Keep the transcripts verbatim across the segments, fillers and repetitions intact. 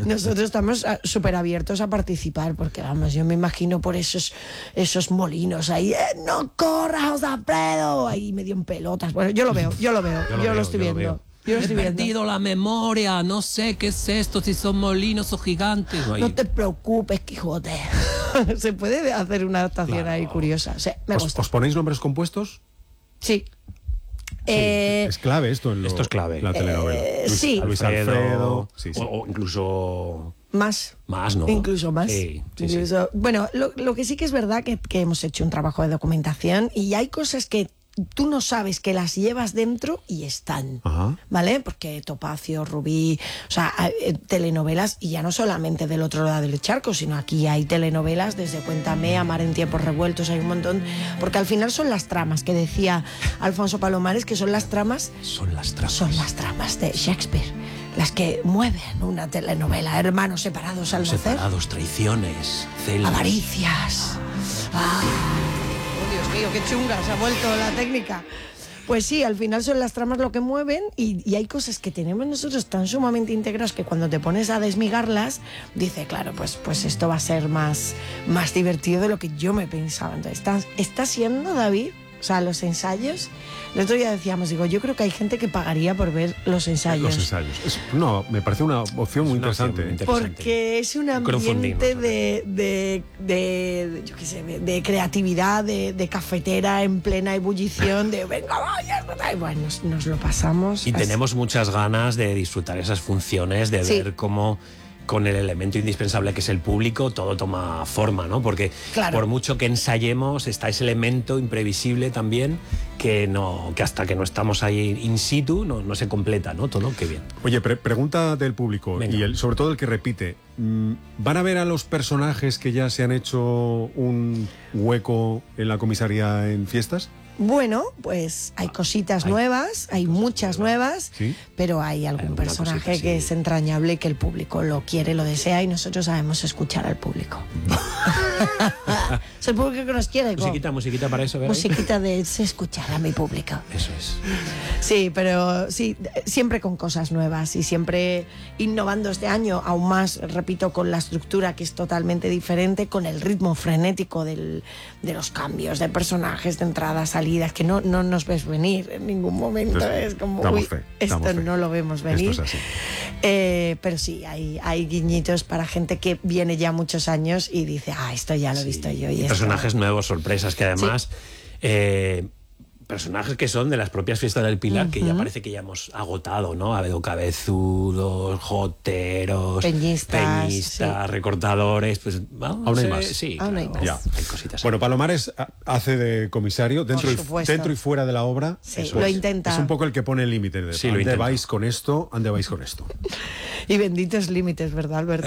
nosotros estamos súper abiertos a participar, porque vamos, yo me imagino por esos, esos molinos ahí, eh, no corras, Alfredo, ahí medio en pelotas. Bueno, yo lo veo, yo lo veo, yo lo, yo veo, lo estoy yo viendo. Lo Yo He perdido la memoria, no sé qué es esto, si son molinos o gigantes. No, no te preocupes, Quijote. Se puede hacer una adaptación claro. ahí curiosa. O sea, me ¿Os, ¿Os ponéis nombres compuestos? Sí. Sí, eh, es clave esto en lo, esto es clave. La telenovela. Eh, Luis, sí. Luis Alfredo. Alfredo sí, sí. O, o incluso... Más. Más, ¿no? Incluso más. Sí, sí, incluso, sí. Bueno, lo, lo que sí que es verdad que, que hemos hecho un trabajo de documentación y hay cosas que tú no sabes que las llevas dentro y están, Ajá. ¿vale? Porque Topacio, Rubí, o sea, hay, telenovelas, y ya no solamente del otro lado del charco, sino aquí hay telenovelas desde Cuéntame, Amar en tiempos revueltos, hay un montón, porque al final son las tramas, que decía Alfonso Palomares, que son las tramas... Son las tramas. Son las tramas de Shakespeare, las que mueven una telenovela, hermanos separados al nacer. Separados, traiciones, celos. Avaricias. Ah. Dios mío, qué chunga se ha vuelto la técnica. Pues sí, al final son las tramas lo que mueven y, y hay cosas que tenemos nosotros tan sumamente integradas que cuando te pones a desmigarlas, dice, claro, pues, pues esto va a ser más, más divertido de lo que yo me pensaba. Entonces, ¿está, está siendo, David? O sea, los ensayos, el otro día decíamos, digo, yo creo que hay gente que pagaría por ver los ensayos. Los ensayos. Es, no, me parece una opción muy, una interesante, opción muy interesante. Porque es un ambiente de, de, de, yo qué sé, de, de creatividad, de, de cafetera en plena ebullición, de venga, vaya, bueno, nos, nos lo pasamos. Y así. Tenemos muchas ganas de disfrutar esas funciones, de sí. ver cómo... con el elemento indispensable que es el público, todo toma forma, ¿no? Porque claro. por mucho que ensayemos, está ese elemento imprevisible también que, no, que hasta que no estamos ahí in situ no, no se completa, ¿no? Todo, qué bien. Oye, pre pregunta del público, Venga. y el, sobre todo el que repite. ¿Van a ver a los personajes que ya se han hecho un hueco en la comisaría en fiestas? Bueno, pues hay cositas hay, nuevas, hay muchas nuevas, ¿sí? pero hay algún hay personaje cosita, sí. que es entrañable y que el público lo quiere, lo desea y nosotros sabemos escuchar al público. Es el público que nos quiere. Musiquita, musiquita para eso, ¿verdad? Musiquita de se escuchar a mi público. Eso es. Sí, pero sí, siempre con cosas nuevas y siempre innovando este año, aún más, repito, con la estructura que es totalmente diferente, con el ritmo frenético del, de los cambios de personajes, de entradas, salidas, que no, no nos ves venir en ningún momento. Entonces, es como, uy, fe, esto fe. no lo vemos venir. Esto es así. Eh, pero sí, hay, hay guiñitos para gente que viene ya muchos años y dice, ah, esto ya lo he sí. visto yo. Y, y personajes nuevos, sorpresas, que además... Sí. Eh, personajes que son de las propias fiestas del Pilar, uh-huh. que ya parece que ya hemos agotado, ¿no? Ha habido cabezudos, joteros, peñistas, peñistas sí. recortadores, pues vamos, aún hay eh, más. Sí, aún claro, hay, más. hay cositas. Bueno, Palomares hace de comisario dentro y, dentro y fuera de la obra. Sí, Eso lo es. intenta. Es un poco el que pone el límite de sí, ¿dónde vais con esto? ¿Dónde vais con esto? Y benditos límites, ¿verdad, Alberto?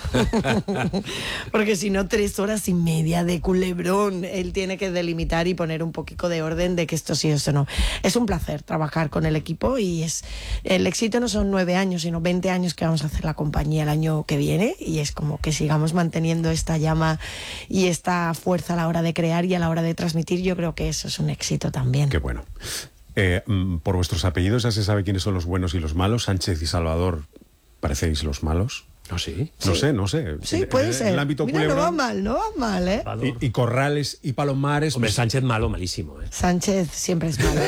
Porque si no, tres horas y media de culebrón. Él tiene que delimitar y poner un poquito de orden de que esto sí, esto no. Es un placer trabajar con el equipo y es el éxito no son nueve años, sino veinte años que vamos a hacer la compañía el año que viene y es como que sigamos manteniendo esta llama y esta fuerza a la hora de crear y a la hora de transmitir. Yo creo que eso es un éxito también. Qué bueno. Eh, por vuestros apellidos ya se sabe quiénes son los buenos y los malos. Sánchez y Salvador, ¿parecéis los malos? ¿Oh, sí? No sí. sé, no sé. Sí, puede en, ser. En el ámbito Mira, culebrón, no va mal, no va mal, ¿eh? Y, y Corrales y Palomares... Hombre, pues, Sánchez malo, malísimo, ¿eh? Sánchez siempre es malo.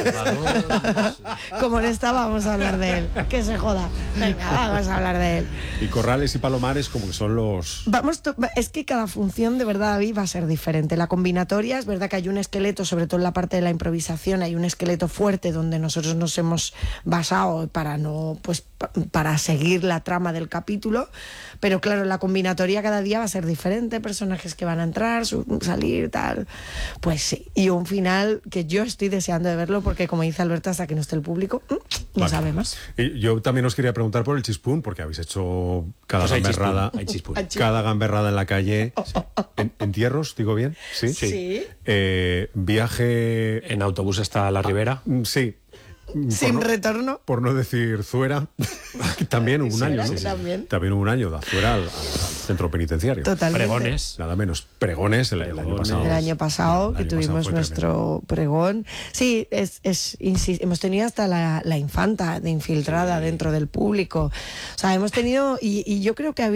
Como no está, vamos a hablar de él. Que se joda. Venga, vamos a hablar de él. Y Corrales y Palomares como que son los... Vamos, es que cada función de verdad, David, va a ser diferente. La combinatoria, es verdad que hay un esqueleto, sobre todo en la parte de la improvisación, hay un esqueleto fuerte donde nosotros nos hemos basado para no, pues, para seguir la trama del capítulo, pero claro, la combinatoria cada día va a ser diferente, personajes que van a entrar, salir, tal, pues sí, y un final que yo estoy deseando de verlo porque como dice Alberto, hasta que no esté el público, no vale. sabemos. Y yo también os quería preguntar por el chispún, porque habéis hecho cada pues gamberrada, hay chispún, hay chispún. cada gamberrada en la calle, oh, oh, oh, oh. En, entierros, digo bien, sí, sí. sí. Eh, viaje en autobús hasta la Ribera, ah, sí. Sin no, retorno. Por no decir Zuera, también hubo un año, ¿no? Sí, también. También hubo un año de Zuera al, al centro penitenciario. Totalmente. Pregones. Nada menos. Pregones el, el año pasado. El año pasado, el que año tuvimos pasado nuestro tremendo. pregón. Sí, es, es, insist, hemos tenido hasta la, la infanta de infiltrada sí. dentro del público. O sea, hemos tenido, y, y yo creo que había